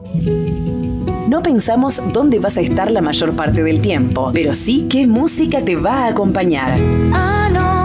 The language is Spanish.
No pensamos dónde vas a estar la mayor parte del tiempo, pero sí qué música te va a acompañar.